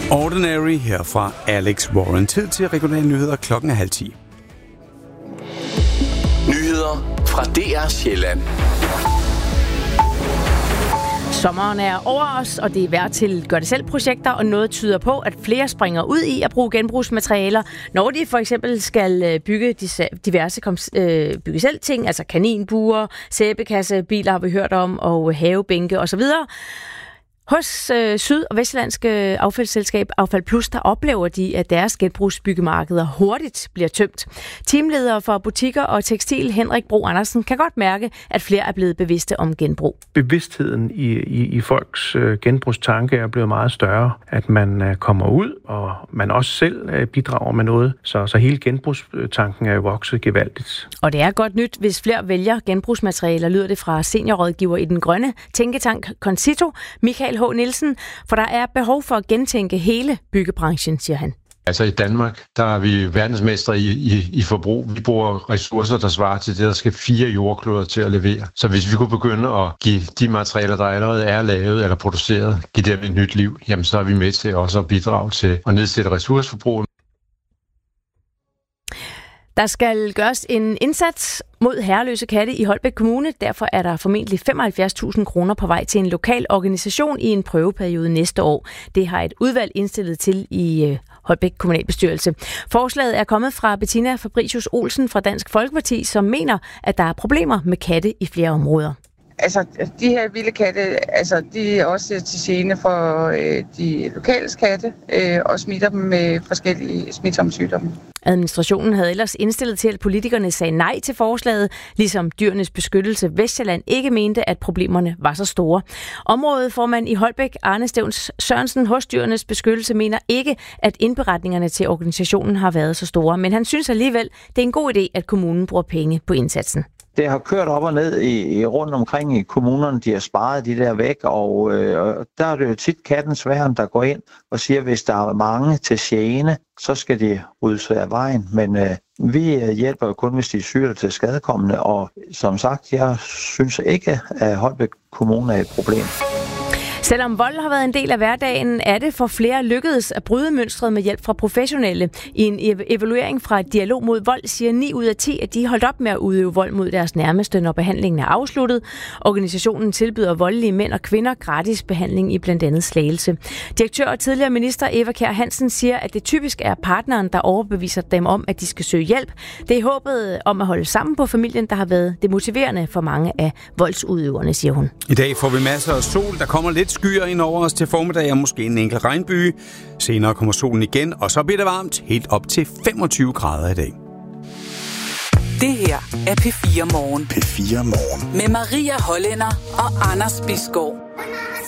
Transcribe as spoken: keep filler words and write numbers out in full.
Ordinary her fra Alex Warren. Tid til regionale nyheder. Klokken er halv ti. Nyheder fra D R Sjælland. Sommeren er over os, og det er værd til gør-det-selv-projekter, og noget tyder på, at flere springer ud i at bruge genbrugsmaterialer, når de for eksempel skal bygge diverse bygge-selv-ting, altså kaninbuer, sæbekasse, biler har vi hørt om, og havebænke osv. Hos øh, Syd- og Vestjyllandske affaldsselskab Affald Plus, der oplever de, at deres genbrugsbyggemarkeder hurtigt bliver tømt. Teamleder for butikker og tekstil, Henrik Bro Andersen, kan godt mærke, at flere er blevet bevidste om genbrug. Bevidstheden i, i, i folks øh, genbrugstanke er blevet meget større, at man øh, kommer ud, og man også selv øh, bidrager med noget, så, så hele genbrugstanken er jo vokset gevaldigt. Og det er godt nyt, hvis flere vælger genbrugsmaterialer, lyder det fra seniorrådgiver i den grønne tænketank Concito, Michael H. Nielsen, for der er behov for at gentænke hele byggebranchen, siger han. Altså i Danmark, der er vi verdensmestre i, i, i forbrug. Vi bruger ressourcer, der svarer til det, der skal fire jordkloder til at levere. Så hvis vi kunne begynde at give de materialer, der allerede er lavet eller produceret, give dem et nyt liv, jamen så er vi med til også at bidrage til at nedsætte ressourceforbruget. Der skal gøres en indsats mod herreløse katte i Holbæk Kommune. Derfor er der formentlig femoghalvfjerds tusind kroner på vej til en lokal organisation i en prøveperiode næste år. Det har et udvalg indstillet til i Holbæk Kommunalbestyrelse. Forslaget er kommet fra Bettina Fabricius Olsen fra Dansk Folkeparti, som mener, at der er problemer med katte i flere områder. Altså, de her vilde katte, altså, de er også til gene for øh, de lokale katte øh, og smitter dem med forskellige smitsomme sygdomme. Administrationen havde ellers indstillet til, at politikerne sagde nej til forslaget, ligesom Dyrenes Beskyttelse Vestjylland ikke mente, at problemerne var så store. Områdeformand i Holbæk, Arne Stevns Sørensen hos Dyrenes Beskyttelse, mener ikke, at indberetningerne til organisationen har været så store, men han synes alligevel, det er en god idé, at kommunen bruger penge på indsatsen. Det har kørt op og ned i, i rundt omkring i kommunerne, de har sparet de der væk, og øh, der er det jo tit kattens værn, der går ind og siger, at hvis der er mange til gene, så skal de ryddes af vejen. Men øh, vi hjælper jo kun, hvis de er syge til skadekommende, og som sagt, jeg synes ikke, at Holbæk Kommune er et problem. Selvom vold har været en del af hverdagen, er det for flere lykkedes at bryde mønstret med hjælp fra professionelle. I en evaluering fra Dialog mod Vold siger ni ud af ti, at de holdt op med at udøve vold mod deres nærmeste, når behandlingen er afsluttet. Organisationen tilbyder voldelige mænd og kvinder gratis behandling i blandt andet Slagelse. Direktør og tidligere minister Eva Kjær Hansen siger, at det typisk er partneren, der overbeviser dem om, at de skal søge hjælp. Det er håbet om at holde sammen på familien, der har været det motiverende for mange af voldsudøverne, siger hun. I dag får vi masser af sol, der kommer lidt skyer ind over os til formiddag og måske en enkelt regnbyge. Senere kommer solen igen, og så bliver det varmt helt op til femogtyve grader i dag. Det her er P fire Morgen. P fire Morgen. Med Maria Hollænder og Anders Bisgaard.